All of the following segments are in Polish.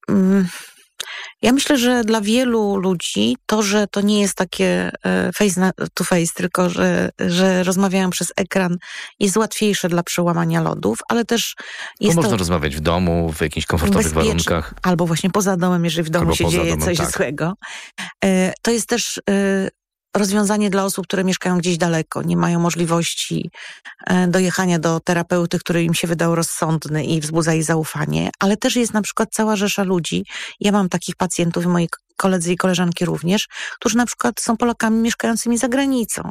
Ja myślę, że dla wielu ludzi to, że to nie jest takie face to face, tylko że rozmawiają przez ekran, jest łatwiejsze dla przełamania lodów, ale też jest Bo można rozmawiać w domu, w jakichś komfortowych warunkach. Albo właśnie poza domem, jeżeli w domu się dzieje coś złego. To jest też rozwiązanie dla osób, które mieszkają gdzieś daleko, nie mają możliwości dojechania do terapeuty, który im się wydał rozsądny i wzbudza ich zaufanie, ale też jest na przykład cała rzesza ludzi, ja mam takich pacjentów, moi koledzy i koleżanki również, którzy na przykład są Polakami mieszkającymi za granicą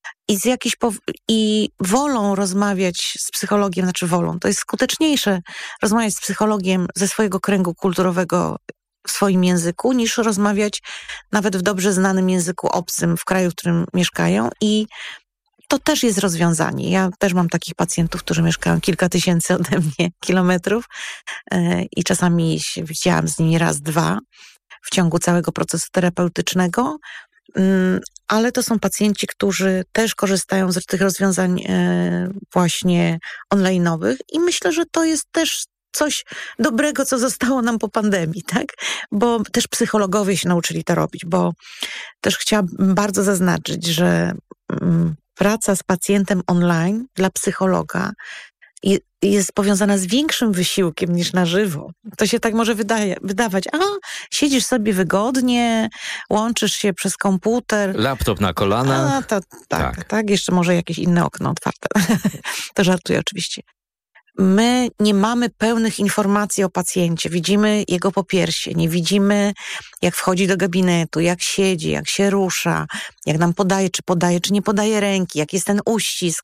i wolą rozmawiać z psychologiem, to jest skuteczniejsze rozmawiać z psychologiem ze swojego kręgu kulturowego w swoim języku, niż rozmawiać nawet w dobrze znanym języku obcym w kraju, w którym mieszkają, i to też jest rozwiązanie. Ja też mam takich pacjentów, którzy mieszkają kilka tysięcy ode mnie kilometrów i czasami się widziałam z nimi raz, dwa w ciągu całego procesu terapeutycznego, ale to są pacjenci, którzy też korzystają z tych rozwiązań właśnie online'owych i myślę, że to jest też coś dobrego, co zostało nam po pandemii, tak? Bo też psychologowie się nauczyli to robić, bo też chciałabym bardzo zaznaczyć, że praca z pacjentem online dla psychologa jest powiązana z większym wysiłkiem niż na żywo. To się tak może wydawać. Siedzisz sobie wygodnie, łączysz się przez komputer. Laptop na kolanach. Tak. Jeszcze może jakieś inne okno otwarte. To żartuję oczywiście. My nie mamy pełnych informacji o pacjencie. Widzimy jego popiersie, nie widzimy, jak wchodzi do gabinetu, jak siedzi, jak się rusza, jak nam podaje, czy nie podaje ręki, jak jest ten uścisk.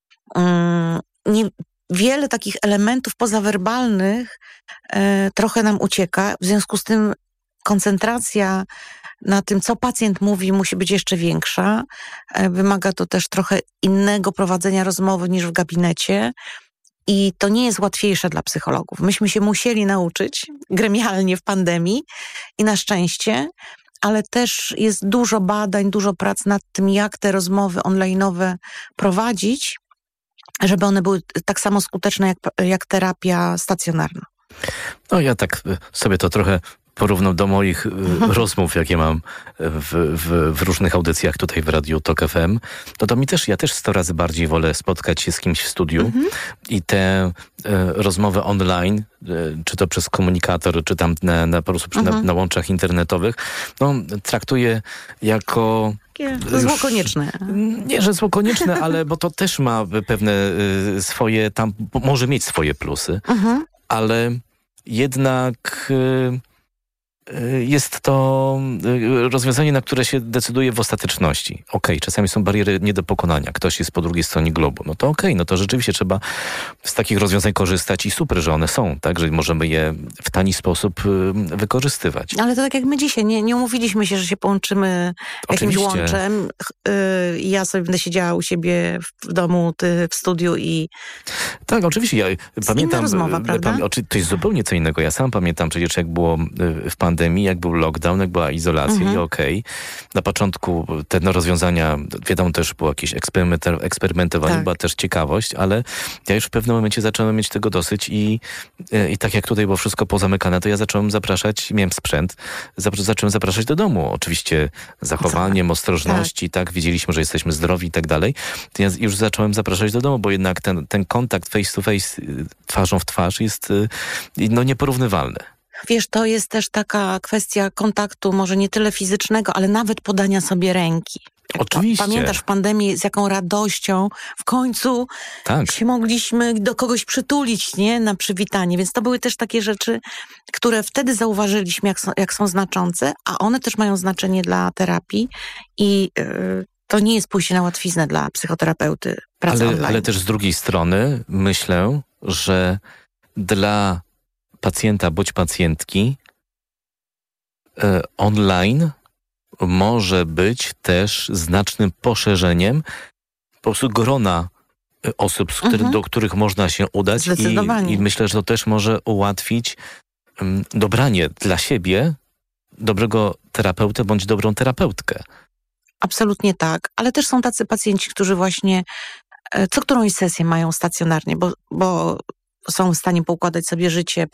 Wiele takich elementów pozawerbalnych trochę nam ucieka. W związku z tym koncentracja na tym, co pacjent mówi, musi być jeszcze większa. Wymaga to też trochę innego prowadzenia rozmowy niż w gabinecie. I to nie jest łatwiejsze dla psychologów. Myśmy się musieli nauczyć gremialnie w pandemii i na szczęście, ale też jest dużo badań, dużo prac nad tym, jak te rozmowy online'owe prowadzić, żeby one były tak samo skuteczne jak terapia stacjonarna. No ja tak sobie to trochę porównał do moich rozmów, jakie mam w różnych audycjach tutaj w Radiu Tok FM, to ja też 100 razy bardziej wolę spotkać się z kimś w studiu i te rozmowy online, czy to przez komunikator, czy tam po prostu na łączach internetowych, traktuję jako... Zło konieczne. Nie, że zło konieczne, ale bo to też ma pewne swoje, tam może mieć swoje plusy, ale jednak... Jest to rozwiązanie, na które się decyduje w ostateczności. Czasami są bariery nie do pokonania. Ktoś jest po drugiej stronie globu. To rzeczywiście trzeba z takich rozwiązań korzystać i super, że one są, tak? Że możemy je w tani sposób wykorzystywać. Ale to tak jak my dzisiaj. Nie umówiliśmy się, że się połączymy jakimś łączem. Ja sobie będę siedziała u siebie w domu, ty w studiu i... Tak, oczywiście. Ja pamiętam... rozmowa, prawda? To jest zupełnie co innego. Ja sam pamiętam przecież, jak było w pandemii, jak był lockdown, jak była izolacja Na początku te rozwiązania, wiadomo, też było jakieś eksperymentowanie, była też ciekawość, ale ja już w pewnym momencie zacząłem mieć tego dosyć i tak jak tutaj było wszystko pozamykane, to ja zacząłem zapraszać, miałem sprzęt, zacząłem zapraszać do domu. Oczywiście zachowaniem ostrożności, tak, wiedzieliśmy, że jesteśmy zdrowi i tak dalej. To ja już zacząłem zapraszać do domu, bo jednak ten kontakt face to face, twarzą w twarz jest nieporównywalny. Wiesz, to jest też taka kwestia kontaktu, może nie tyle fizycznego, ale nawet podania sobie ręki. Oczywiście. Pamiętasz w pandemii, z jaką radością w końcu się mogliśmy do kogoś przytulić, nie? Na przywitanie. Więc to były też takie rzeczy, które wtedy zauważyliśmy, jak są znaczące, a one też mają znaczenie dla terapii i to nie jest pójście na łatwiznę dla psychoterapeuty pracy online. Ale też z drugiej strony myślę, że dla pacjenta bądź pacjentki online może być też znacznym poszerzeniem po prostu grona osób, do których można się udać i myślę, że to też może ułatwić dobranie dla siebie dobrego terapeutę bądź dobrą terapeutkę. Absolutnie tak, ale też są tacy pacjenci, którzy właśnie co którąś sesję mają stacjonarnie, bo są w stanie poukładać sobie życie